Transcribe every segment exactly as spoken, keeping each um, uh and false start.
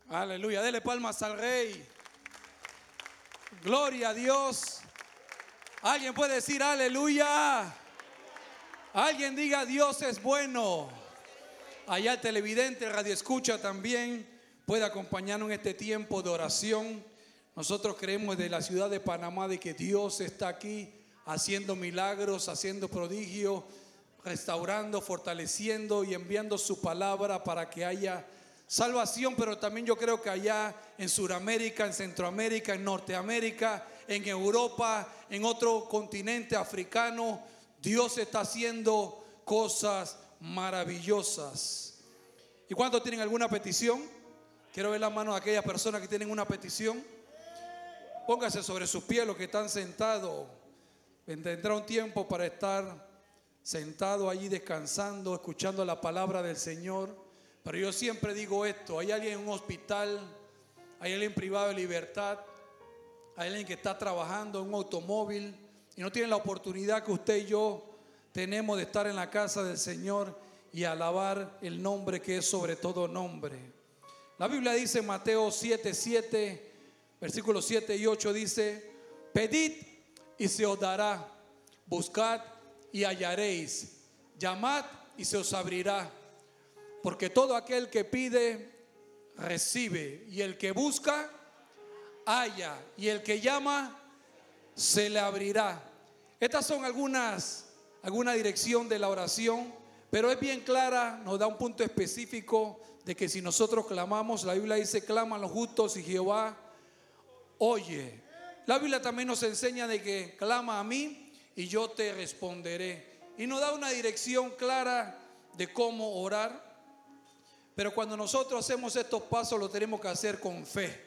Aleluya, dele palmas al Rey. Gloria a Dios. Alguien puede decir aleluya. Alguien diga Dios es bueno. Allá el televidente, el radio escucha también puede acompañarnos en este tiempo de oración. Nosotros creemos de la ciudad de Panamá de que Dios está aquí haciendo milagros, haciendo prodigios, restaurando, fortaleciendo y enviando su palabra para que haya salvación. Pero también yo creo que allá en Sudamérica, en Centroamérica, en Norteamérica, en Europa, en otro continente africano, Dios está haciendo cosas maravillosas. ¿Y cuántos tienen alguna petición? Quiero ver la mano de aquellas personas que tienen una petición. Póngase sobre sus pies los que están sentados. Vendrá un tiempo para estar sentado allí descansando, escuchando la palabra del Señor. Pero yo siempre digo esto: hay alguien en un hospital, hay alguien privado de libertad, hay alguien que está trabajando en un automóvil y no tiene la oportunidad que usted y yo tenemos de estar en la casa del Señor y alabar el nombre que es sobre todo nombre. La Biblia dice en Mateo siete, siete, versículos siete y ocho, dice: pedid y se os dará, buscad y hallaréis, llamad y se os abrirá. Porque todo aquel que pide, recibe, y el que busca, halla, y el que llama, se le abrirá. Estas son algunas, alguna dirección de la oración, pero es bien clara, nos da un punto específico de que si nosotros clamamos, la Biblia dice: claman los justos y Jehová oye. La Biblia también nos enseña de que clama a mí y yo te responderé. Y nos da una dirección clara de cómo orar. Pero cuando nosotros hacemos estos pasos, lo tenemos que hacer con fe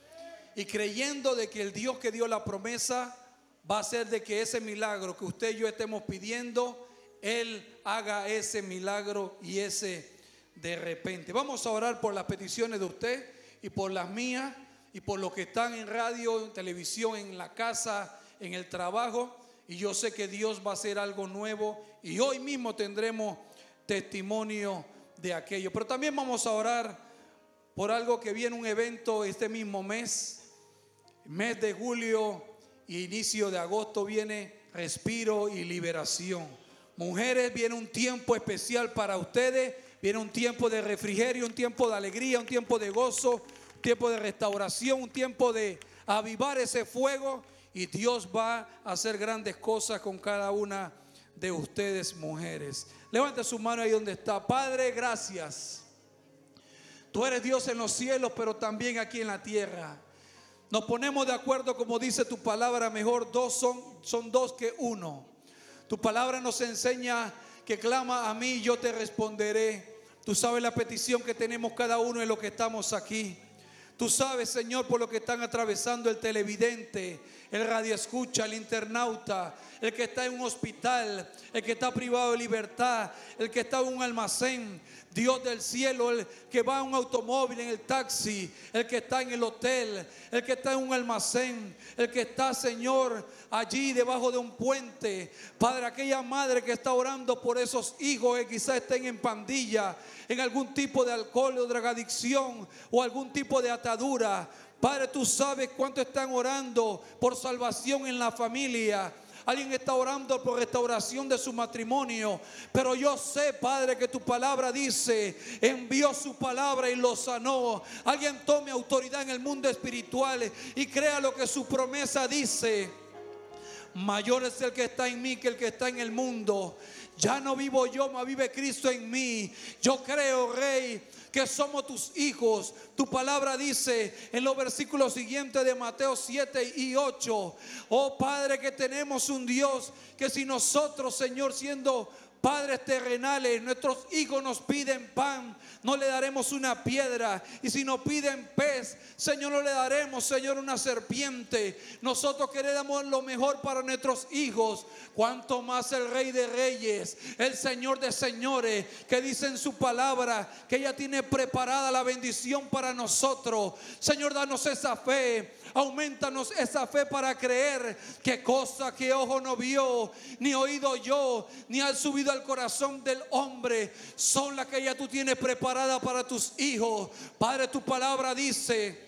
y creyendo de que el Dios que dio la promesa va a hacer de que ese milagro que usted y yo estemos pidiendo, Él haga ese milagro y ese de repente. Vamos a orar por las peticiones de usted y por las mías y por los que están en radio, en televisión, en la casa, en el trabajo. Y yo sé que Dios va a hacer algo nuevo y hoy mismo tendremos testimonio de aquello. Pero también vamos a orar por algo que viene, un evento este mismo mes, mes de julio y inicio de agosto, viene respiro y liberación. Mujeres, viene un tiempo especial para ustedes, viene un tiempo de refrigerio, un tiempo de alegría, un tiempo de gozo, un tiempo de restauración, un tiempo de avivar ese fuego, y Dios va a hacer grandes cosas con cada una de ustedes, mujeres. Levante su mano ahí donde está. Padre, gracias. Tú eres Dios en los cielos, pero también aquí en la tierra. Nos ponemos de acuerdo, como dice tu palabra, mejor dos son, son dos que uno. Tu palabra nos enseña que clama a mí y yo te responderé. Tú sabes la petición que tenemos cada uno de los que estamos aquí. Tú sabes, Señor, por lo que están atravesando el televidente, el radioescucha, el internauta, el que está en un hospital, el que está privado de libertad, el que está en un almacén. Dios del cielo, el que va en un automóvil, en el taxi, el que está en el hotel, el que está en un almacén, el que está, Señor, allí debajo de un puente. Padre, aquella madre que está orando por esos hijos que quizás estén en pandilla, en algún tipo de alcohol o drogadicción o algún tipo de atadura. Padre, tú sabes cuánto están orando por salvación en la familia. Alguien está orando por restauración de su matrimonio. Pero yo sé, Padre, que tu palabra dice, envió su palabra y lo sanó. Alguien tome autoridad en el mundo espiritual y crea lo que su promesa dice. Mayor es el que está en mí que el que está en el mundo. Ya no vivo yo, mas vive Cristo en mí. Yo creo, Rey, que somos tus hijos. Tu palabra dice en los versículos siguientes de Mateo siete y ocho: oh Padre, que tenemos un Dios que si nosotros, Señor, siendo padres terrenales, nuestros hijos nos piden pan, no le daremos una piedra. Y si nos piden pez, Señor, no le daremos, Señor, una serpiente. Nosotros queremos lo mejor para nuestros hijos. Cuanto más el Rey de Reyes, el Señor de Señores, que dice en su palabra que ella tiene preparada la bendición para nosotros. Señor, danos esa fe. Aumentanos esa fe para creer que cosa que ojo no vio, ni oído yo, ni ha subido venido al corazón del hombre son las que ya tú tienes preparadas para tus hijos. Padre, tu palabra dice: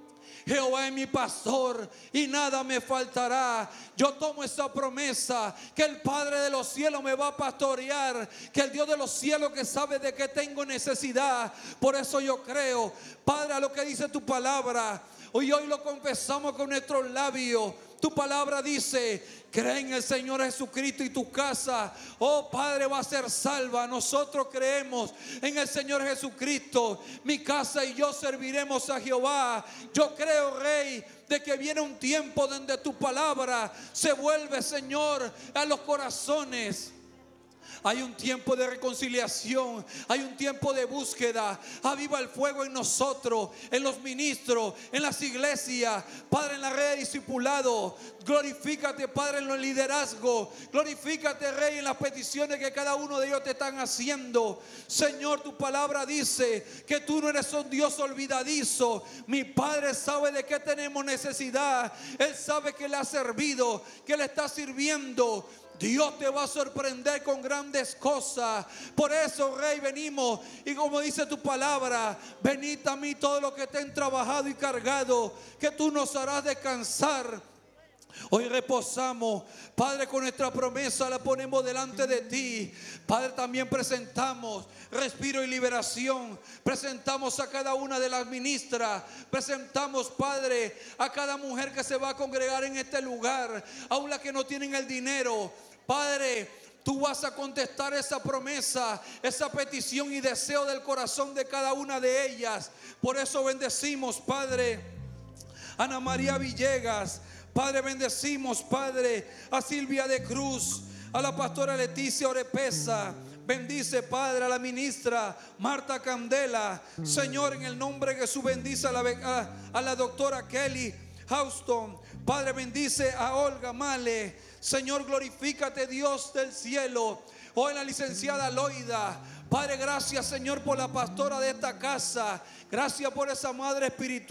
Jehová es mi pastor y nada me faltará. Yo tomo esa promesa que el Padre de los cielos me va a pastorear, que el Dios de los cielos que sabe de qué tengo necesidad. Por eso yo creo, Padre, a lo que dice tu palabra. Hoy hoy lo confesamos con nuestros labios. Tu palabra dice: cree en el Señor Jesucristo y tu casa, oh Padre, va a ser salva. Nosotros creemos en el Señor Jesucristo. Mi casa y yo serviremos a Jehová. Yo creo, Rey, de que viene un tiempo donde tu palabra se vuelve, Señor, a los corazones. Hay un tiempo de reconciliación, hay un tiempo de búsqueda. Aviva el fuego en nosotros, en los ministros, en las iglesias, Padre, en la red de discipulado. Glorifícate, Padre, en los liderazgos. Glorifícate, Rey, en las peticiones que cada uno de ellos te están haciendo. Señor, tu palabra dice que tú no eres un Dios olvidadizo. Mi Padre sabe de qué tenemos necesidad. Él sabe que le ha servido, que le está sirviendo. Dios te va a sorprender con grandes cosas. Por eso, Rey, venimos. Y como dice tu palabra: venid a mí todos los que estén trabajados y cargados, que tú nos harás descansar. Hoy reposamos, Padre, con nuestra promesa la ponemos delante de ti. Padre, también presentamos respiro y liberación. Presentamos a cada una de las ministras. Presentamos, Padre, a cada mujer que se va a congregar en este lugar, aún las que no tienen el dinero. Padre, tú vas a contestar esa promesa, esa petición y deseo del corazón de cada una de ellas. Por eso bendecimos, Padre, Ana María Villegas. Padre, bendecimos, Padre, a Silvia de Cruz, a la pastora Leticia Orepesa. Bendice, Padre, a la ministra Marta Candela. Señor, en el nombre de Jesús, bendice a la, a, a la doctora Kelly Houston. Padre, bendice a Olga Male. Señor, glorifícate, Dios del cielo. Hoy la licenciada Loida. Padre, gracias, Señor, por la pastora de esta casa. Gracias por esa madre espiritual.